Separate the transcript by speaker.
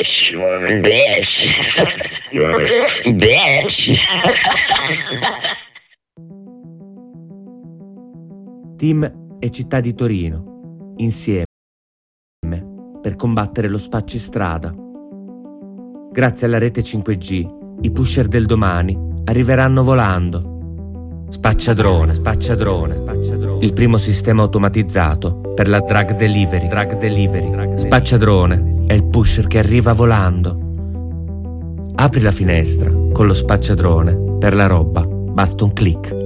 Speaker 1: Team e città di Torino, insieme, per combattere lo spaccistrada. Grazie alla rete 5G, i pusher del domani arriveranno volando. Spacciadrone, spacciadrone, spacciadrone. Il primo sistema automatizzato per la drug delivery. Spacciadrone è il pusher che arriva volando. Apri la finestra con lo spacciadrone. Per la roba basta un click.